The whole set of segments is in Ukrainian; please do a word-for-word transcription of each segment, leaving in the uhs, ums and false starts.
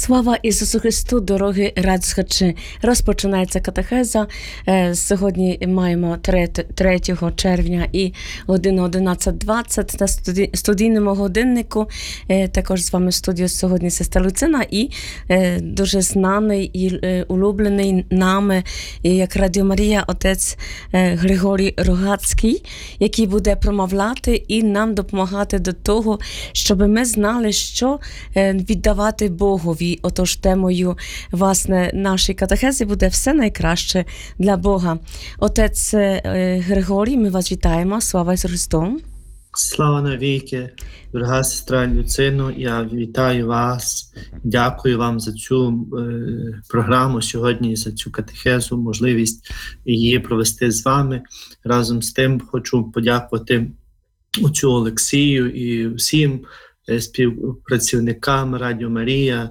Слава Ісусу Христу, дорогі радіослухачі! Розпочинається катехеза. Сьогодні маємо третього червня і годину одинадцять двадцять на студійному годиннику. Також з вами в студії сьогодні сестра Люцина і дуже знаний і улюблений нами, як Радіо Марія, отець Григорій Рогацький, який буде промовляти і нам допомагати до того, щоб ми знали, що віддавати Богові. Отож, темою, власне, нашої катехези буде все найкраще для Бога. Отець Григорій, ми вас вітаємо. Слава Ісусу Христу! Слава навіки! Дорога сестра Люцино, я вітаю вас. Дякую вам за цю е, програму сьогодні, за цю катехезу, можливість її провести з вами. Разом з тим хочу подякувати отцю Олексію і всім е, співпрацівникам Радіо Марія,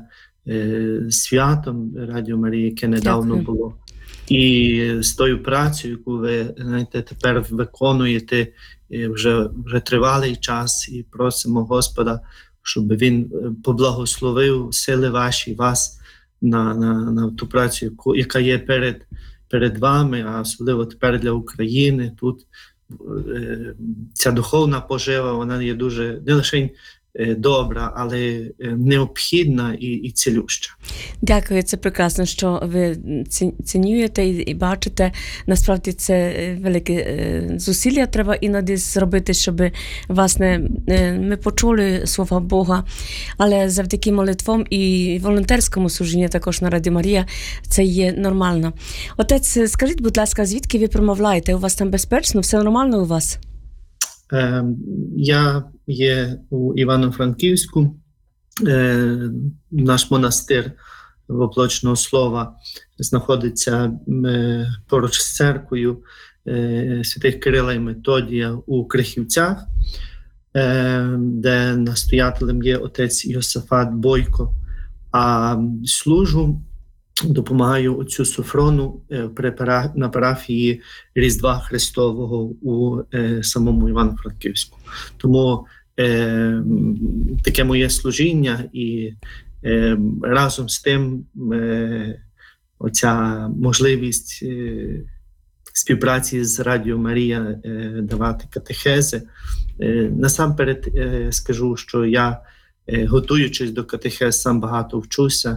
святом Радіо Марії, яке недавно Дякую. було. І з тою працею, яку ви, знаєте, тепер виконуєте вже, вже тривалий час, і просимо Господа, щоб Він поблагословив сили ваші, вас на, на, на ту працю, яку, яка є перед, перед вами, а особливо тепер для України. Тут е, ця духовна пожива, вона є дуже, не лише добра, але необхідна і, і цілюща. Дякую, це прекрасно, що ви цінуєте і, і бачите. Насправді це велике зусилля треба іноді зробити, щоб, власне, ми почули слова Бога, але завдяки молитвам і волонтерському служінню також на Радіо Марія це є нормально. Отець, скажіть, будь ласка, звідки ви промовляєте? У вас там безпечно? Все нормально у вас? Е, я є у Івано-Франківську, е, наш монастир Воплочного Слова знаходиться е, поруч з церквою е, святих Кирила і Методія у Крихівцях, е, де настоятелем є отець Йосафат Бойко, а служу, допомагаю отцю Софрону на парафії Різдва Христового у е, самому Івано-Франківську. Тому е, таке моє служіння і е, разом з тим е, оця можливість е, співпраці з Радіо Марія е, давати катехези. Е, насамперед е, скажу, що я, е, готуючись до катехез, сам багато вчуся,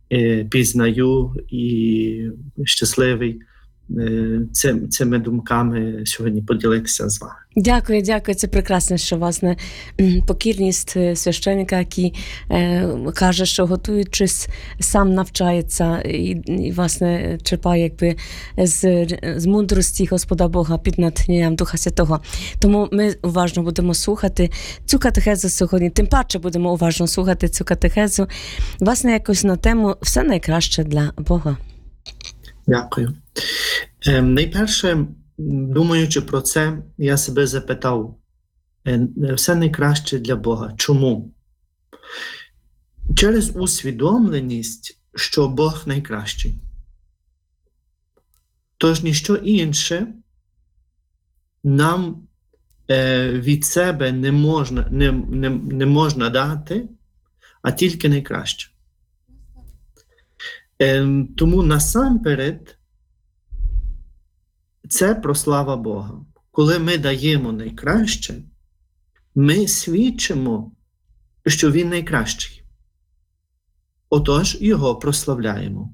пізнаю і щасливий цим, цими думками сьогодні поділитися з вами. Дякую, дякую. Це прекрасно, що, власне, покірність священника, який е, каже, що готуючись, сам навчається і, і власне, черпає якби з, з мудрості Господа Бога під натхненням Духа Святого. Тому ми уважно будемо слухати цю катехезу сьогодні. Тим паче будемо уважно слухати цю катехезу, власне, якось на тему «Все найкраще для Бога». Дякую. Е, найперше, думаючи про це, я себе запитав, е, все найкраще для Бога. Чому? Через усвідомленість, що Бог найкращий. Тож ніщо інше нам е, від себе не можна, не, не, не можна дати, а тільки найкраще. Е, тому насамперед це про слава Бога. Коли ми даємо найкраще, ми свідчимо, що Він найкращий. Отож, Його прославляємо.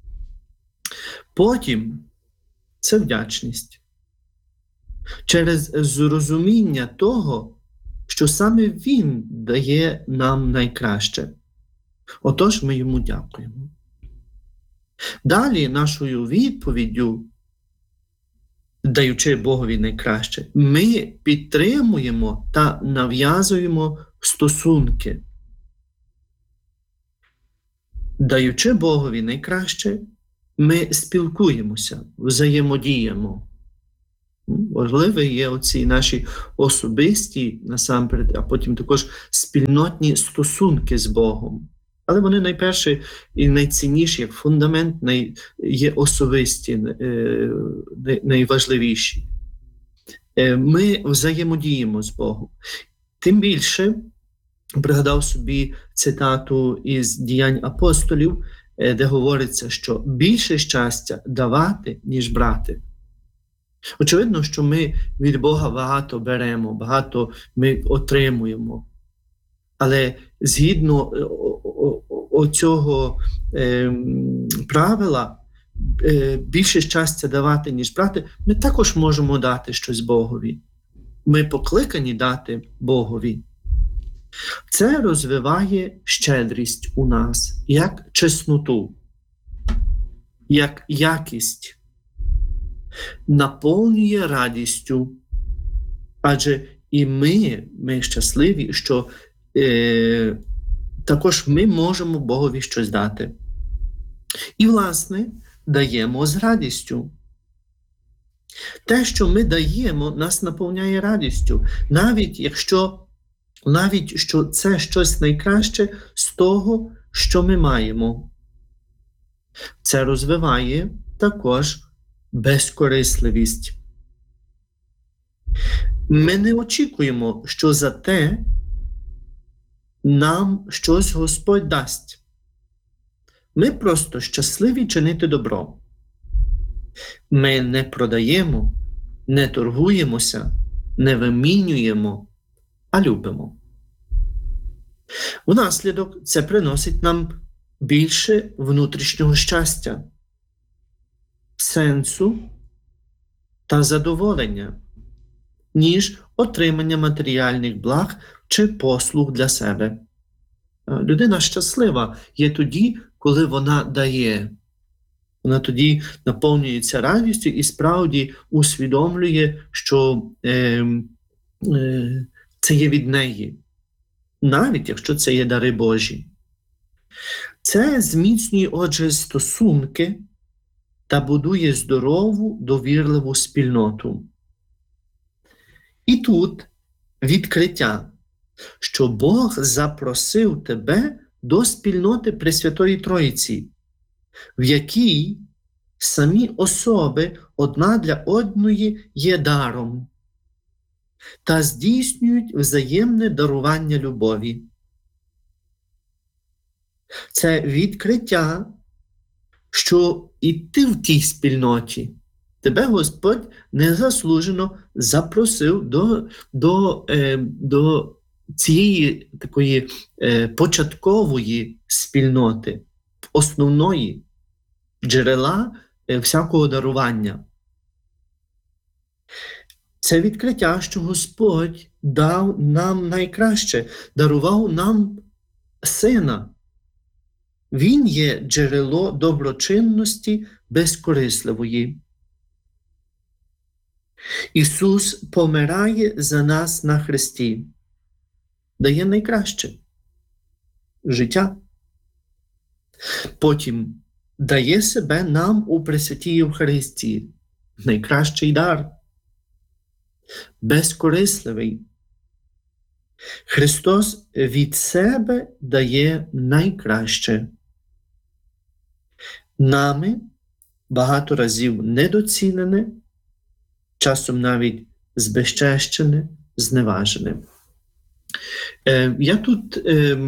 Потім це вдячність. Через зрозуміння того, що саме Він дає нам найкраще. Отож, ми Йому дякуємо. Далі нашою відповіддю, даючи Богові найкраще, ми підтримуємо та нав'язуємо стосунки. Даючи Богові найкраще, ми спілкуємося, взаємодіємо. Важливі є оці наші особисті, насамперед, а потім також спільнотні стосунки з Богом. Але вони найперше і найцінніші, як фундамент, най, є особисті, е, пригадав собі цитату із «Діянь апостолів», де говориться, що більше щастя давати, ніж брати. Очевидно, що ми від Бога багато беремо, багато ми отримуємо. Але згідно оцього е, правила, е, більше щастя давати, ніж брати, ми також можемо дати щось Богові. Ми покликані дати Богові. Це розвиває щедрість у нас, як чесноту, як якість, наповнює радістю. Адже і ми, ми щасливі, що е, також ми можемо Богові щось дати. І, власне, даємо з радістю. Те, що ми даємо, нас наповняє радістю, навіть якщо навіть що це щось найкраще з того, що ми маємо. Це розвиває також безкорисливість. Ми не очікуємо, що за те нам щось Господь дасть. Ми просто щасливі чинити добро. Ми не продаємо, не торгуємося, не вимінюємо, а любимо. Внаслідок це приносить нам більше внутрішнього щастя, сенсу та задоволення, ніж отримання матеріальних благ чи послуг для себе. Людина щаслива є тоді, коли вона дає. Вона тоді наповнюється радістю і справді усвідомлює, що е, е, це є від неї, навіть якщо це є дари Божі. Це зміцнює, отже, стосунки та будує здорову, довірливу спільноту. І тут відкриття, що Бог запросив тебе до спільноти Пресвятої Троїці, в якій самі особи одна для одної є даром та здійснюють взаємне дарування любові. Це відкриття, що і ти в тій спільноті. Тебе Господь незаслужено запросив до, до, е, до цієї такої е, початкової спільноти, основної, джерела е, всякого дарування. Це відкриття, що Господь дав нам найкраще, дарував нам Сина. Він є джерело доброчинності безкорисливої. Ісус помирає за нас на хресті, дає найкраще – життя. Потім дає себе нам у Пресвятій Євхаристії – найкращий дар, безкорисливий. Христос від себе дає найкраще. Нами багато разів недоцінене, часом навіть збезчещене, зневажене. Е, я тут е,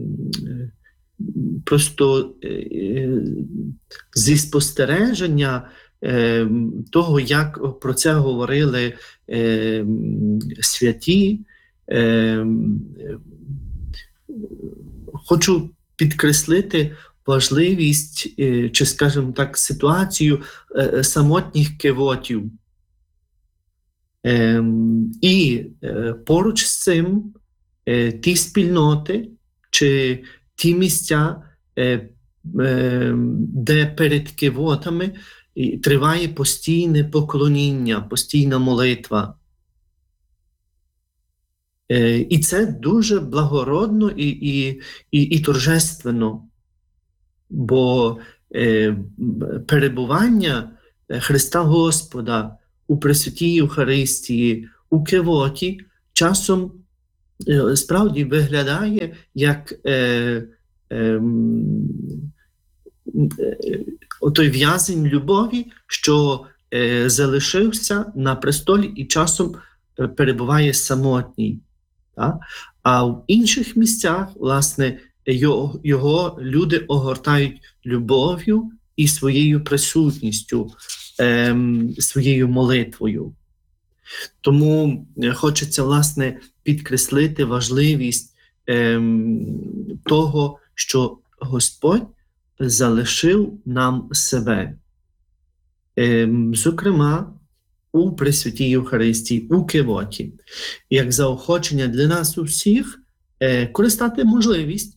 просто е, зі спостереження е, того, як про це говорили е, святі, е, хочу підкреслити важливість, е, чи, скажімо так, ситуацію е, самотніх кивотів. Е, і е, поруч з цим е, ті спільноти чи ті місця, е, е, де перед кивотами триває постійне поклоніння, постійна молитва. Е, і це дуже благородно і, і, і, і торжественно, бо е, перебування Христа Господа у Пресвятій Євхаристії, у кивоті, часом е, справді виглядає як е, е, е, отой в'язень любові, що е, залишився на престолі і часом перебуває самотній. Так? А в інших місцях, власне, його, його люди огортають любов'ю і своєю присутністю, ем, своєю молитвою. Тому хочеться, власне, підкреслити важливість ем, того, що Господь залишив нам себе. Ем, зокрема, у Пресвятій Євхаристії, у Кивоті, як заохочення для нас усіх е, користати можливість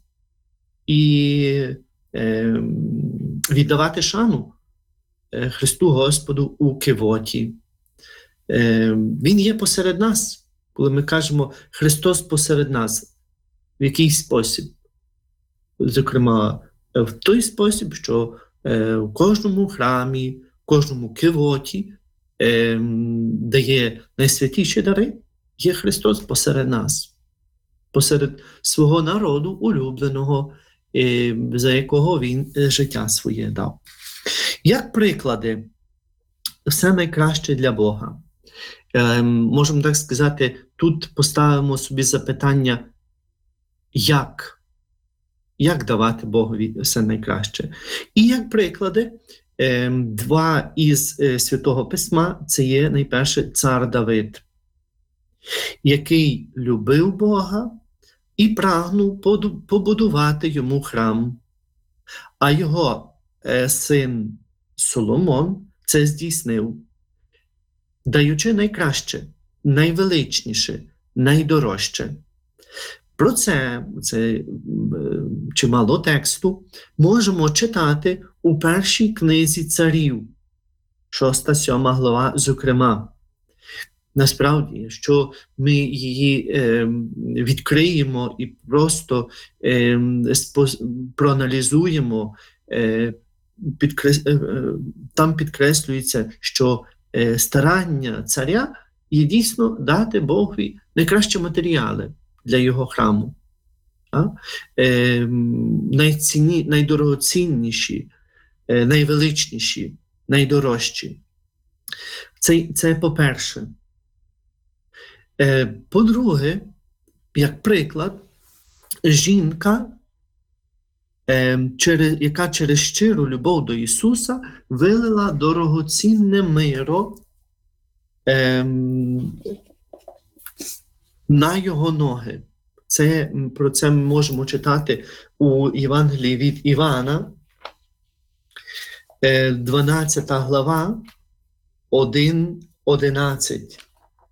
і е, віддавати шану е, Христу Господу у Кивоті. Е, Він є посеред нас, коли ми кажемо «Христос посеред нас». В який спосіб? Зокрема, в той спосіб, що е, в кожному храмі, в кожному кивоті, е, де є найсвятіші дари, є Христос посеред нас, посеред свого народу улюбленого, е, за якого Він життя своє дав. Як приклади, все найкраще для Бога. Е, можемо так сказати, тут поставимо собі запитання, як? Як давати Богові все найкраще? І як приклади, е, два із е, Святого Письма, це є найперше цар Давид, який любив Бога і прагнув побудувати йому храм. А його е, син Соломон це здійснив, даючи найкраще, найвеличніше, найдорожче. Про це, це чимало тексту, можемо читати у першій книзі царів, шоста-сьома глава, зокрема. Насправді, якщо ми її е, відкриємо і просто е, спос, проаналізуємо, е, підкрес, е, там підкреслюється, що е, старання царя є дійсно дати Богові найкращі матеріали для його храму. Е, найцінні, найдорогоцінніші, е, найвеличніші, найдорожчі. Це, це по-перше. Е, по-друге, як приклад, жінка, е, через, яка через щиру любов до Ісуса вилила дорогоцінне миро е, на його ноги. Це, про це ми можемо читати у Євангелії від Івана, дванадцята глава, один одинадцять,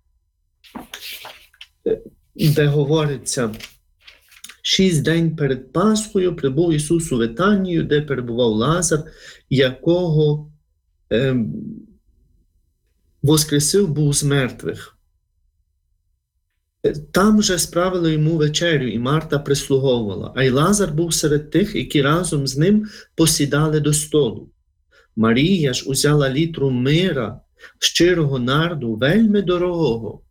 де говориться: «Шість день перед Пасхою прибув Ісус у Витанію, де перебував Лазар, якого е, воскресив був з мертвих. Там же справили йому вечерю, і Марта прислуговувала, а й Лазар був серед тих, які разом з ним посідали до столу. Марія ж узяла літру мира, щирого нарду, вельми дорогого,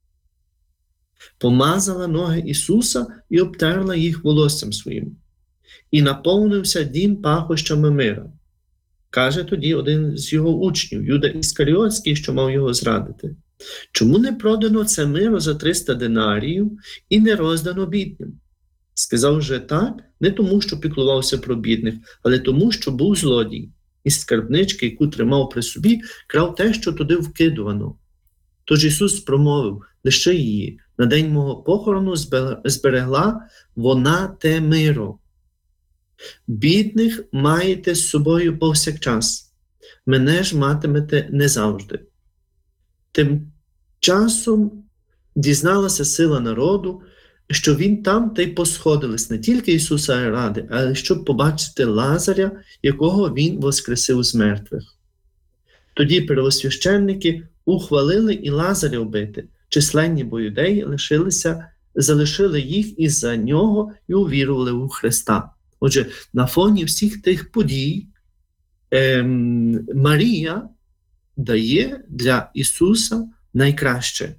помазала ноги Ісуса і обтерла їх волоссям своїм. І наповнився дім пахощами мира. Каже тоді один з його учнів, Юда Іскаріотський, що мав його зрадити: чому не продано це миро за триста динаріїв і не роздано бідним? Сказав же так, не тому, що піклувався про бідних, але тому, що був злодій. Із скарбнички, яку тримав при собі, крав те, що туди вкидувано. Тож Ісус промовив: лише її, на день мого похорону зберегла вона те миро. Бідних маєте з собою повсякчас, мене ж матимете не завжди. Тим часом дізналася сила народу, що він там та й посходились не тільки Ісуса ради, але щоб побачити Лазаря, якого він воскресив з мертвих. Тоді первосвященники ухвалили і Лазаря вбити. Численні бо юдеї лишилися, залишили їх із-за нього і увірували у Христа. Отже, на фоні всіх тих подій ем, Марія дає для Ісуса найкраще.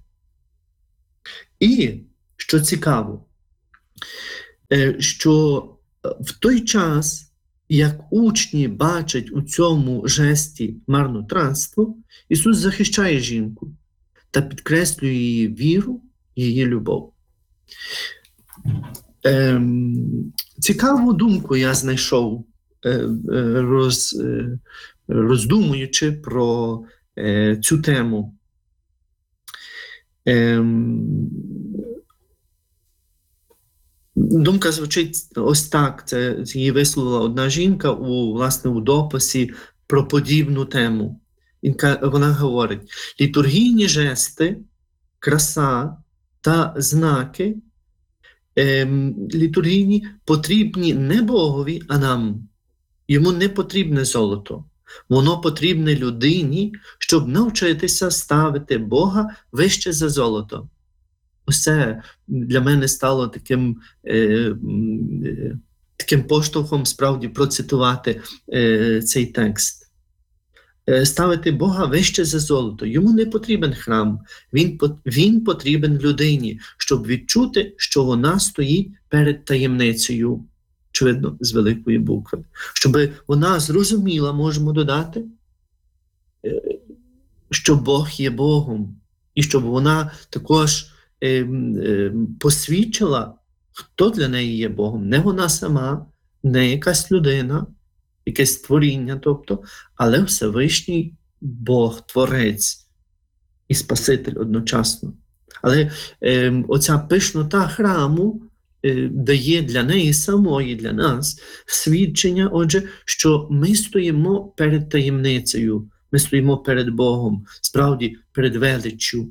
І, що цікаво, що в той час, як учні бачать у цьому жесті марнотратство, Ісус захищає жінку та підкреслює її віру, її любов. Ем, цікаву думку я знайшов, е, е, роз, е, роздумуючи про е, цю тему. Ем, думка звучить ось так. Це її висловила одна жінка у, власне, у дописі про подібну тему. Вона говорить: літургійні жести, краса та знаки ем, літургійні потрібні не Богові, а нам. Йому не потрібне золото. Воно потрібне людині, щоб навчитися ставити Бога вище за золото. Усе для мене стало таким, е, е, таким поштовхом справді процитувати е, цей текст. Ставити Бога вище за золото. Йому не потрібен храм. Він, він потрібен людині, щоб відчути, що вона стоїть перед таємницею, очевидно, з великої букви. Щоб вона зрозуміла, можемо додати, що Бог є Богом. І щоб вона також е, е, посвідчила, хто для неї є Богом. Не вона сама, не якась людина, якесь створіння, тобто, але Всевишній Бог, Творець і Спаситель одночасно. Але е, оця пишнота храму е, дає для неї самої, для нас, свідчення, отже, що ми стоїмо перед таємницею, ми стоїмо перед Богом, справді перед величчю.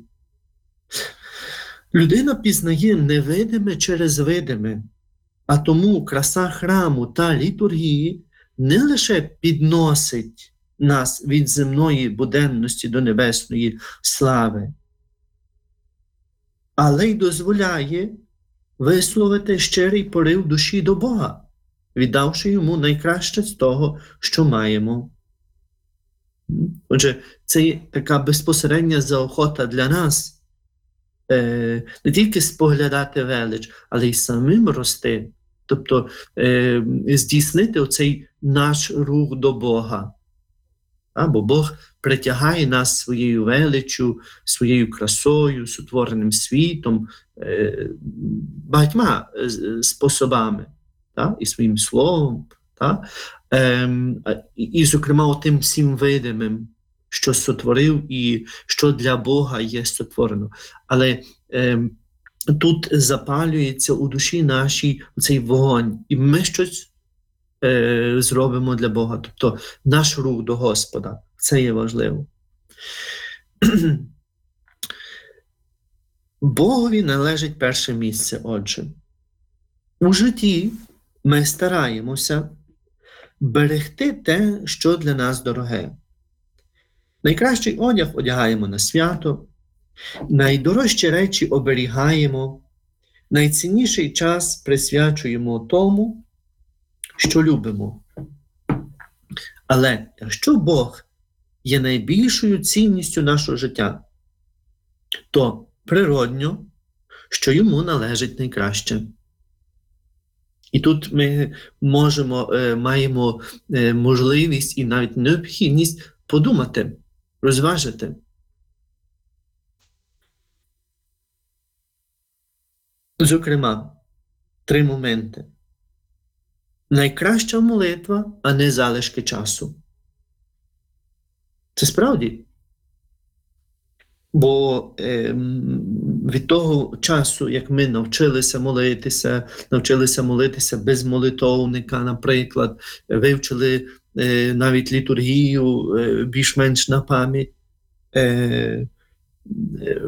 Людина пізнає невидиме через видиме, а тому краса храму та літургії не лише підносить нас від земної буденності до небесної слави, але й дозволяє висловити щирий порив душі до Бога, віддавши йому найкраще з того, що маємо. Отже, це така безпосередня заохота для нас е, не тільки споглядати велич, але й самим рости. Тобто е, здійснити оцей наш рух до Бога. А, бо Бог притягає нас своєю величчю, своєю красою, сотвореним світом, е, багатьма е, способами, та? І своїм словом. Та? Е, і, і, зокрема, тим всім видимим, що сотворив і що для Бога є сотворено. Але е, тут запалюється у душі нашій цей вогонь, і ми щось е, зробимо для Бога. Тобто наш рух до Господа. Це є важливо. Богові належить перше місце, отже. У житті ми стараємося берегти те, що для нас дороге. Найкращий одяг одягаємо на свято, найдорожчі речі оберігаємо, найцінніший час присвячуємо тому, що любимо. Але якщо Бог є найбільшою цінністю нашого життя, то природньо, що йому належить найкраще. І тут ми можемо, маємо можливість і навіть необхідність подумати, розважити. Зокрема, три моменти. Найкраща молитва, а не залишки часу. Це справді. Бо е, від того часу, як ми навчилися молитися, навчилися молитися без молитовника, наприклад, вивчили е, навіть літургію е, більш-менш на пам'ять, е, е,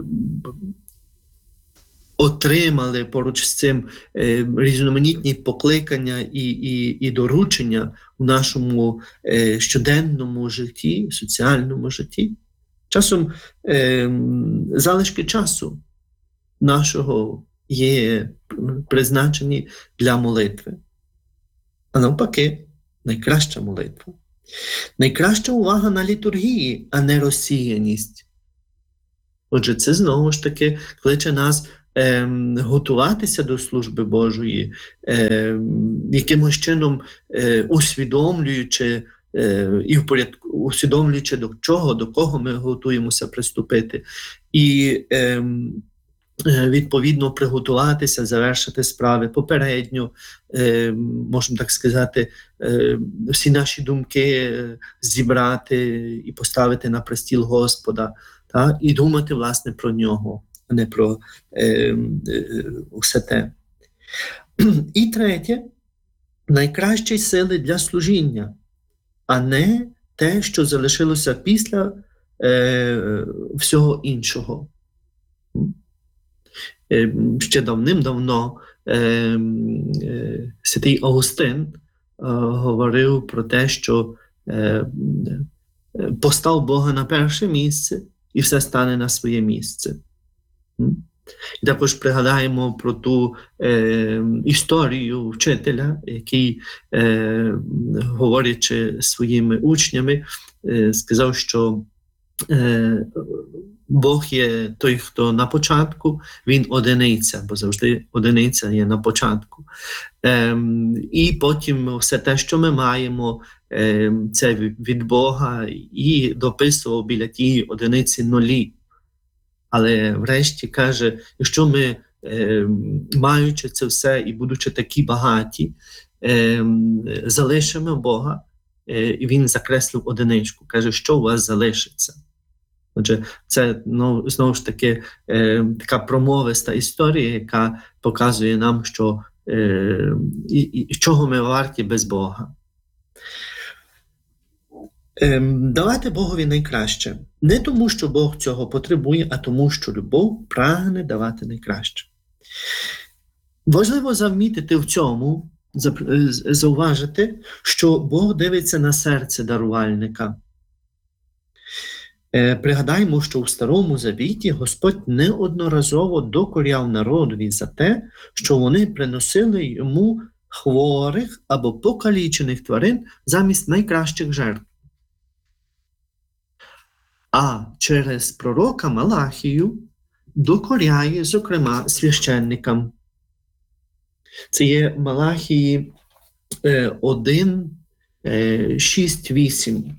отримали поруч з цим е, різноманітні покликання і, і, і доручення у нашому е, щоденному житті, соціальному житті. Часом е, залишки часу нашого є призначені для молитви. А навпаки, найкраща молитва. Найкраща увага на літургії, а не розсіяність. Отже, це знову ж таки кличе нас е, готуватися до служби Божої, е, якимось чином е, усвідомлюючи е, і впорядку, усвідомлюючи до чого, до кого ми готуємося приступити. І е, відповідно приготуватися, завершити справи попередньо, можемо так сказати, всі наші думки зібрати і поставити на престіл Господа, та, і думати, власне, про нього, а не про усе те. І третє, найкращі сили для служіння, а не те, що залишилося після е, всього іншого. Е, ще давним-давно е, е, святий Августин е, говорив про те, що е, постав Бога на перше місце і все стане на своє місце. І також пригадаємо про ту е, історію вчителя, який, е, говорячи своїми учнями, е, сказав, що е, Бог є той, хто на початку, він одиниця, бо завжди одиниця є на початку. Е, і потім все те, що ми маємо, е, це від Бога, і дописував біля тієї одиниці нулі. Але врешті каже, якщо ми, е, маючи це все і будучи такі багаті, е, залишимо Бога, е, і він закреслив одиничку, каже, що у вас залишиться. Отже, це ну, знову ж таки е, така промовиста історія, яка показує нам, що е, і, і, чого ми варті без Бога. Давати Богові найкраще. Не тому, що Бог цього потребує, а тому, що любов прагне давати найкраще. Важливо замітити в цьому, зауважити, що Бог дивиться на серце дарувальника. Пригадаймо, що в Старому Завіті Господь неодноразово докоряв народові за те, що вони приносили йому хворих або покалічених тварин замість найкращих жертв. А через пророка Малахію докоряє, зокрема, священникам. Це є Малахії один, шість, вісім.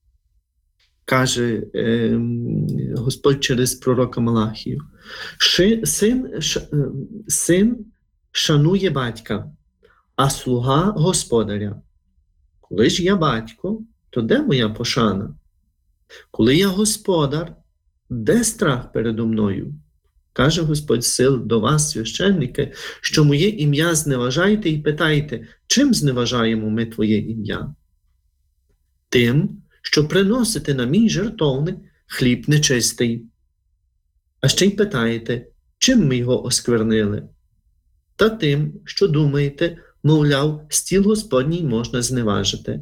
Каже е, Господь через пророка Малахію. Ши, син, ш, син шанує батька, а слуга господаря. Коли ж я батько, то де моя пошана? Коли я господар, де страх передо мною? Каже Господь сил до вас, священники, що моє ім'я зневажаєте і питаєте, чим зневажаємо ми твоє ім'я? Тим, що приносите на мій жертовник хліб нечистий. А ще й питаєте, чим ми його осквернили? Та тим, що думаєте, мовляв, стіл Господній можна зневажити.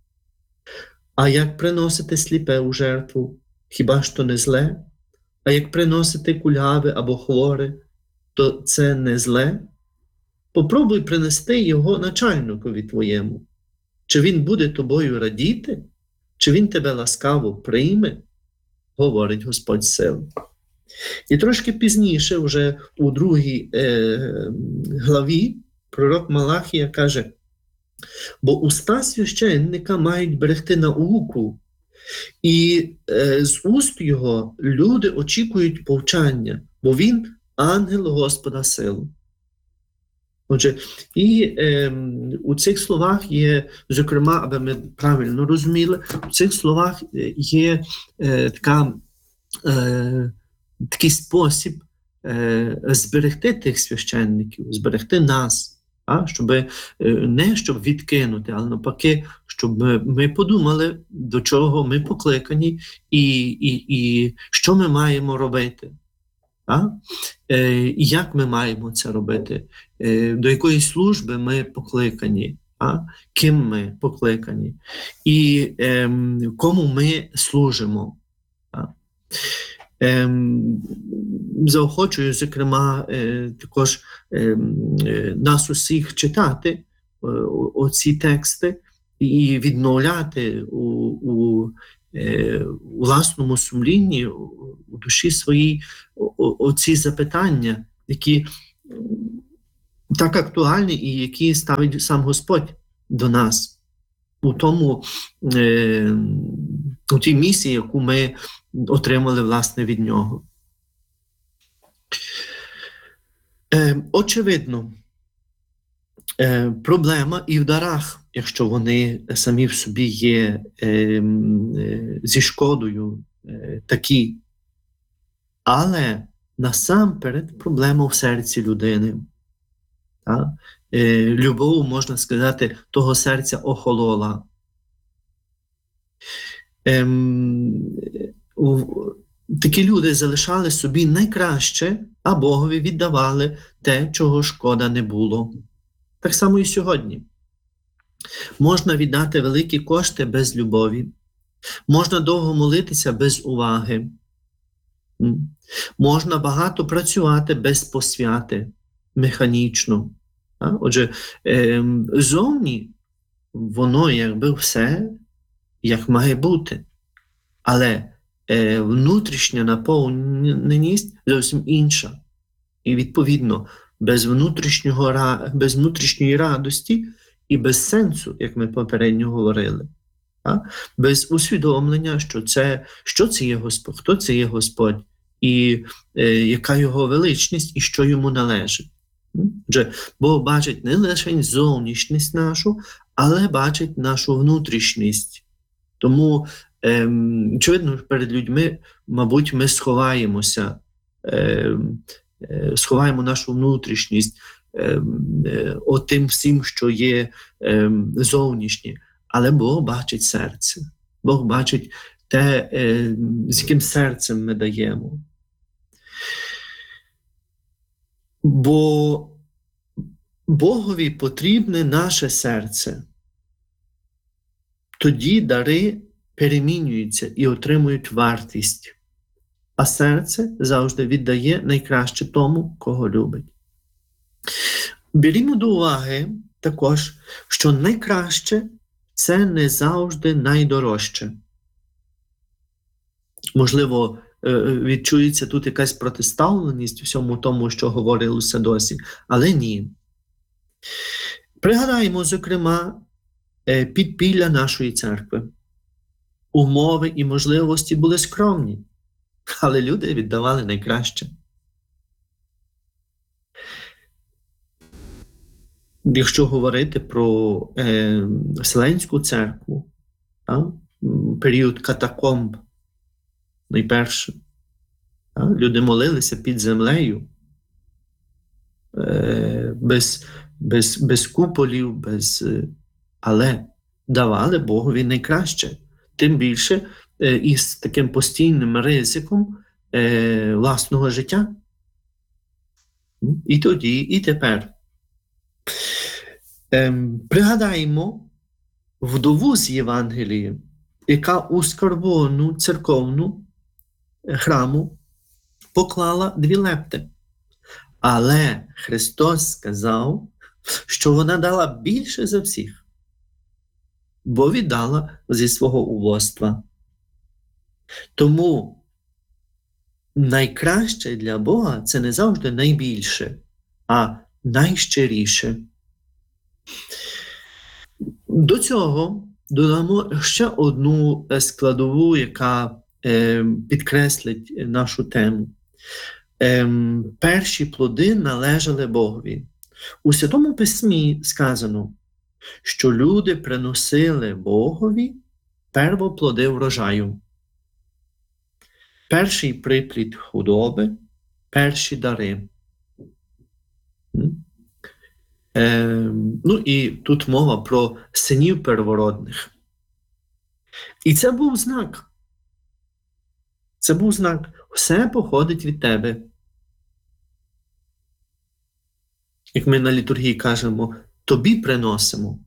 А як приносите сліпе у жертву, хіба ж то не зле? А як приносите кульгаве або хворе, то це не зле? Попробуй принести його начальникові твоєму. Чи він буде тобою радіти? Чи він тебе ласкаво прийме? Говорить Господь сил. І трошки пізніше, вже у другій е, главі, пророк Малахія каже, бо уста священника мають берегти науку, і е, з уст його люди очікують повчання, бо він ангел Господа сил. Отже, і е, у цих словах є, зокрема, аби ми правильно розуміли, у цих словах є е, така, е, такий спосіб е, зберегти тих священників, зберегти нас, а, щоб, е, не щоб відкинути, але навпаки, щоб ми подумали, до чого ми покликані і, і, і що ми маємо робити. А? Е, і як ми маємо це робити? Е, до якої служби ми покликані? А? Ким ми покликані? І е, кому ми служимо? А? Е, заохочую, зокрема, е, також е, нас усіх читати е, оці тексти і відновляти у, у у власному сумлінні, у душі своїй оці запитання, які так актуальні і які ставить сам Господь до нас у тому, у тій місії, яку ми отримали, власне, від Нього. Е, очевидно, е, проблема і в дарах, якщо вони самі в собі є е, е, зі шкодою е, такі. Але насамперед проблема в серці людини. Так? Е, любов, можна сказати, того серця охолола. Ем, у, такі люди залишали собі найкраще, а Богові віддавали те, чого шкода не було. Так само і сьогодні. Можна віддати великі кошти без любові. Можна довго молитися без уваги. Можна багато працювати без посвяти, механічно. Отже, ем, зовні воно якби все, як має бути. Але е, внутрішня наповненість зовсім інша. І, відповідно, без, внутрішнього, без внутрішньої радості і без сенсу, як ми попередньо говорили. А? Без усвідомлення, що це, що це є Господь, хто це є Господь, і е, яка його величність, і що йому належить. Отже, Бог бачить не лише зовнішність нашу, але бачить нашу внутрішність. Тому, ем, очевидно, перед людьми, мабуть, ми сховаємося, ем, е, сховаємо нашу внутрішність ем, е, отим всім, що є ем, зовнішнє. Але Бог бачить серце. Бог бачить те, е, з яким серцем ми даємо. Бо Богові потрібне наше серце. Тоді дари перемінюються і отримують вартість. А серце завжди віддає найкраще тому, кого любить. Берімо до уваги також, що найкраще – це не завжди найдорожче. Можливо, відчується тут якась протиставленість всьому тому, що говорилося досі, але ні. Пригадаємо, зокрема, підпілля нашої церкви. Умови і можливості були скромні, але люди віддавали найкраще. Якщо говорити про е, Вселенську церкву, та, період катакомб, найперше, та, люди молилися під землею, е, без, без, без куполів, без, але давали Богові найкраще. Тим більше е, із таким постійним ризиком е, власного життя. І тоді, і тепер. Ем, пригадаємо вдову з Євангелії, яка у скарбону церковну храму поклала дві лепти. Але Христос сказав, що вона дала більше за всіх, бо віддала зі свого убоства. Тому найкраще для Бога – це не завжди найбільше, а найщиріше. До цього додамо ще одну складову, яка е, підкреслить нашу тему. Е, перші плоди належали Богові. У Святому Письмі сказано, що люди приносили Богові первоплоди врожаю. Перший приплід худоби, перші дари. Е, ну і тут мова про синів первородних. І це був знак. Це був знак. Все походить від тебе. Як ми на літургії кажемо, тобі приносимо.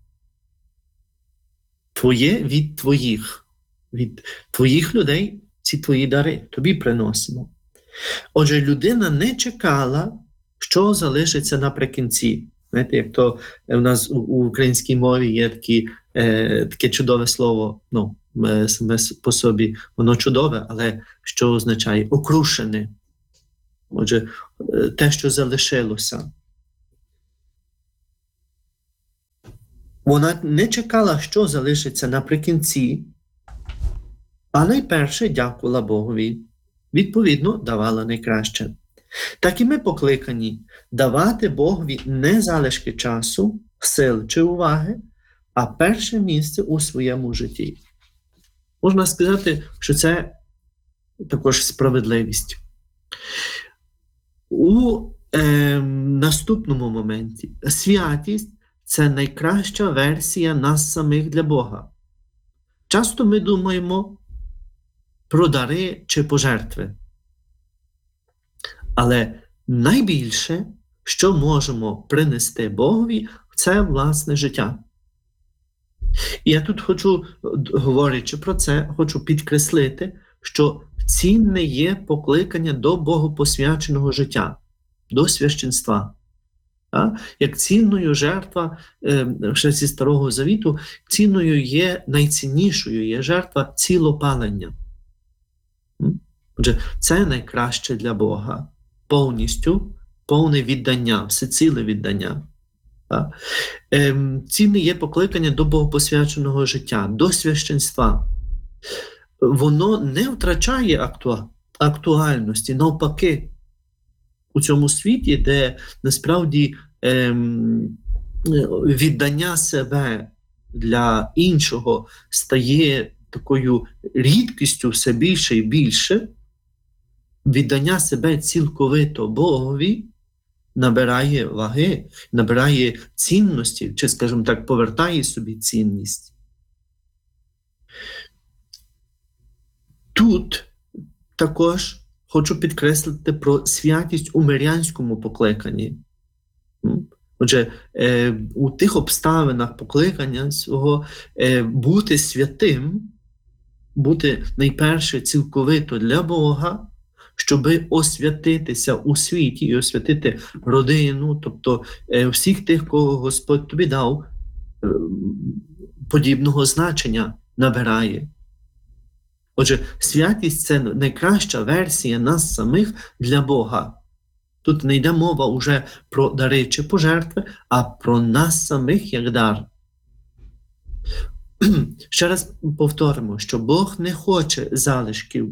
Твоє від твоїх. Від твоїх людей ці твої дари. Тобі приносимо. Отже, людина не чекала, що залишиться наприкінці. Знаєте, як то у нас у, у українській мові є такі, е, таке чудове слово, ну, саме по собі, воно чудове, але що означає? Окрушене. Отже, те, що залишилося. Вона не чекала, що залишиться наприкінці, а найперше дякувала Богові. Відповідно, давала найкраще. Так і ми покликані давати Богові не залишки часу, сил чи уваги, а перше місце у своєму житті. Можна сказати, що це також справедливість. У е, наступному моменті святість – це найкраща версія нас самих для Бога. Часто ми думаємо про дари чи пожертви. Але найбільше, що можемо принести Богові, це власне життя. І я тут хочу, говорячи про це, хочу підкреслити, що цінне є покликання до богопосвяченого життя, до священства. Так? Як цінною жертва, ще зі Старого Завіту, цінною є, найціннішою є жертва цілопалення. Отже, це найкраще для Бога. Повністю, повне віддання, всеціле віддання. Так? Ем, цінне є покликання до богопосвяченого життя, до священства. Воно не втрачає акту... актуальності, навпаки. У цьому світі, де насправді ем, віддання себе для іншого стає такою рідкістю все більше і більше, віддання себе цілковито Богові набирає ваги, набирає цінності, чи, скажімо так, повертає собі цінність. Тут також хочу підкреслити про святість у мирянському покликанні. Отже, е, у тих обставинах покликання свого е, бути святим, бути найперше цілковито для Бога, щоби освятитися у світі і освятити родину, тобто е, всіх тих, кого Господь тобі дав, е, подібного значення набирає. Отже, святість – це найкраща версія нас самих для Бога. Тут не йде мова уже про дари чи пожертви, а про нас самих як дар. Ще раз повторимо, що Бог не хоче залишків,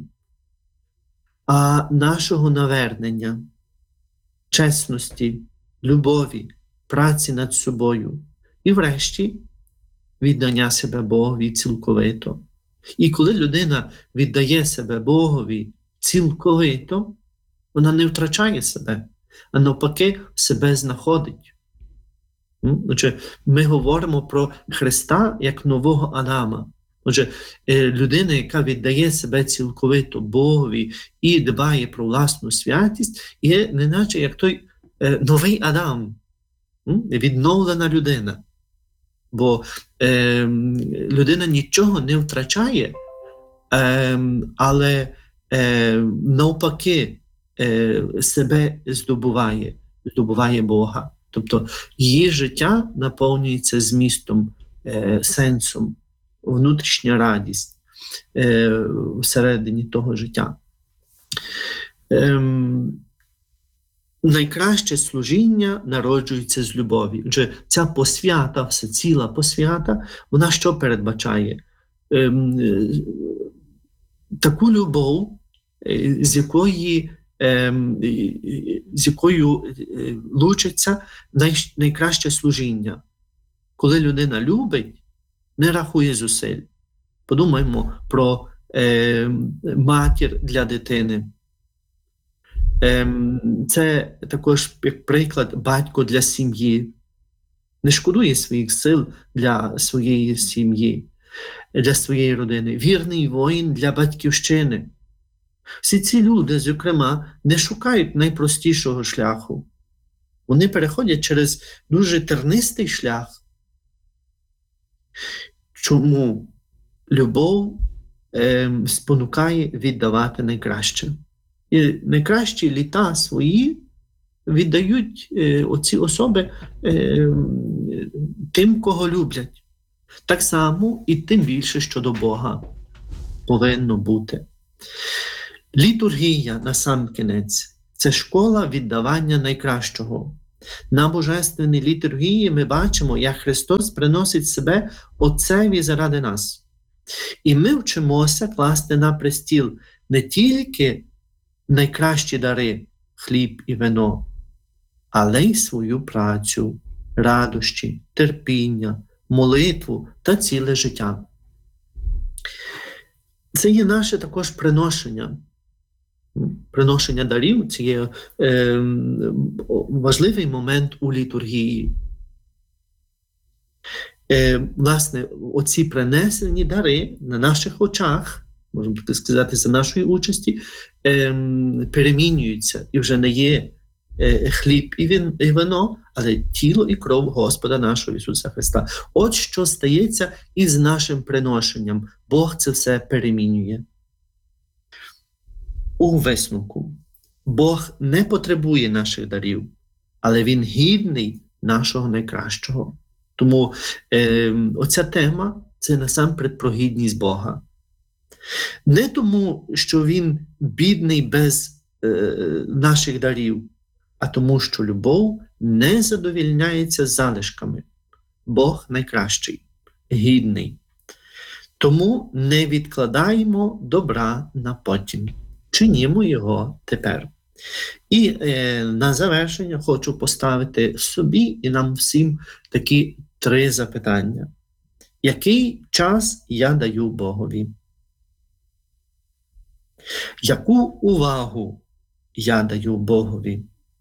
а нашого навернення, чесності, любові, праці над собою і врешті віддання себе Богові цілковито. І коли людина віддає себе Богові цілковито, вона не втрачає себе, а навпаки себе знаходить. Отже, ми говоримо про Христа як нового Адама. Отже, людина, яка віддає себе цілковито Богові і дбає про власну святість, є неначе як той новий Адам, відновлена людина. Бо е, людина нічого не втрачає, е, але е, навпаки е, себе здобуває, здобуває Бога. Тобто її життя наповнюється змістом, е, сенсом, внутрішня радість е, всередині того життя. Е, Найкраще служіння народжується з любові. Отже, ця посвята, всеціла посвята, вона що передбачає? Ем, таку любов, з якої, ем, з якою лучиться най, найкраще служіння. Коли людина любить, не рахує зусиль. Подумаймо про ем, матір для дитини. Це також, як приклад, батько для сім'ї. Не шкодує своїх сил для своєї сім'ї, для своєї родини. Вірний воїн для батьківщини. Всі ці люди, зокрема, не шукають найпростішого шляху. Вони переходять через дуже тернистий шлях. Чому любов е, спонукає віддавати найкраще? І найкращі літа свої віддають е, оці особи е, тим, кого люблять. Так само і тим більше щодо Бога повинно бути. Літургія, насамкінець, це школа віддавання найкращого. На божественній літургії ми бачимо, як Христос приносить себе Отцеві заради нас. І ми вчимося класти на престіл не тільки найкращі дари, хліб і вино, але й свою працю, радощі, терпіння, молитву та ціле життя. Це є наше також приношення. Приношення дарів – це є е, важливий момент у літургії. Е, власне, оці принесені дари на наших очах, можна сказати, за нашої участі, е, перемінюються і вже не є е, хліб і, він, і вино, але тіло і кров Господа нашого Ісуса Христа. От що стається із нашим приношенням. Бог це все перемінює. У висновку, Бог не потребує наших дарів, але Він гідний нашого найкращого. Тому е, оця тема – це насамперед про гідність Бога. Не тому, що Він бідний без е, наших дарів, а тому, що любов не задовільняється залишками. Бог найкращий, гідний. Тому не відкладаємо добра на потім. Чинімо його тепер. І е, на завершення хочу поставити собі і нам всім такі три запитання. Який час я даю Богові? Яку увагу я даю Богові?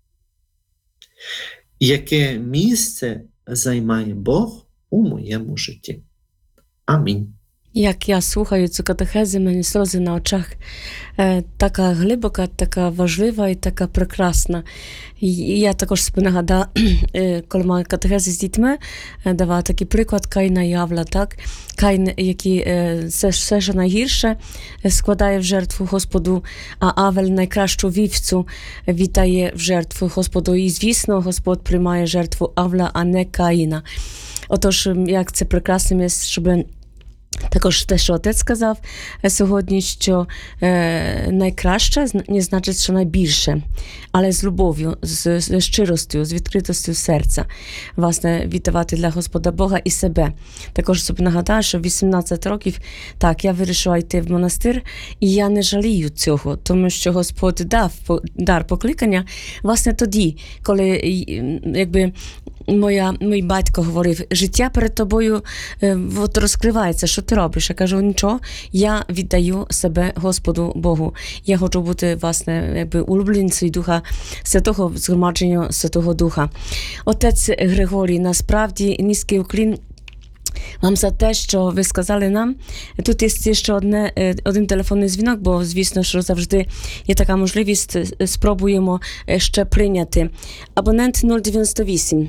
Яке місце займає Бог у моєму житті? Амінь. Як я слухаю цю катехезу, мені сльози на очах. Е, така глибока, така важлива і така прекрасна. І я також собі нагадала, е, коли маю катехези з дітьми, е, давала такий приклад Каїна і Авла, так? Каїн, який е, все, все ж найгірше складає в жертву Господу, а Авель найкращу вівцю вітає в жертву Господу. І, звісно, Господь приймає жертву Авла, а не Каїна. Отож, як це прекрасно є, щоб також те, що отець сказав сьогодні, що е, найкраще не значить, що найбільше, але з любов'ю, з, з щиростю, з відкритостю серця, власне, віддавати для Господа Бога і себе. Також собі нагадаю, що вісімнадцять років, так, я вирішила йти в монастир, і я не жалію цього, тому що Господь дав дар покликання, власне, тоді, коли, якби, моя, мій батько говорив, життя перед тобою е, от розкривається, що ти робиш? Я кажу, нічого, я віддаю себе Господу Богу. Я хочу бути, власне, якби улюбленцем Духа Святого, в згромадженню Святого Духа. Отець Григорій, насправді, низький уклін вам за те, що ви сказали нам. Тут є ще одне, один телефонний дзвінок, бо, звісно, що завжди є така можливість, спробуємо ще прийняти. Абонент нуль дев'яносто вісім.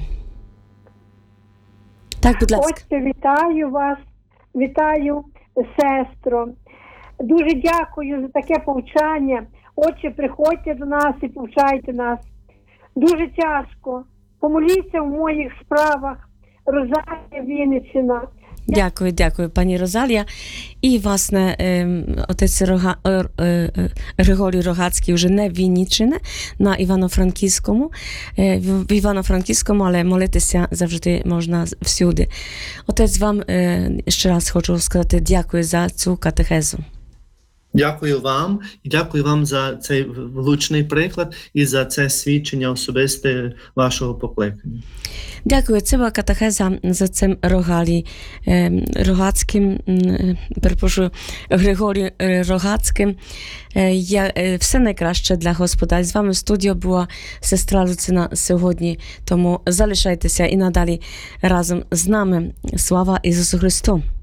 Так, будь ласка. Отче, вітаю вас, вітаю, сестро. Дуже дякую за таке повчання. Отче, приходьте до нас і повчайте нас. Дуже тяжко. Помоліться в моїх справах. Розалія Вінниччина. Дякую, дякую, пані Розалія. І, власне, отець Рога... Григорій Рогацький вже не в Вінниччині, на Івано-Франківському. В Івано-Франківському, але молитися завжди можна всюди. Отець, вам ще раз хочу сказати дякую за цю катехезу. Дякую вам і дякую вам за цей влучний приклад і за це свідчення особисте вашого покликання. Дякую. Це була катехеза за цим Рогалій Рогацьким, перепрошую, Григорій Рогацьким. Я, все найкраще для Господа. З вами в студіо була сестра Люцина сьогодні, тому залишайтеся і надалі разом з нами. Слава Ісусу Христу!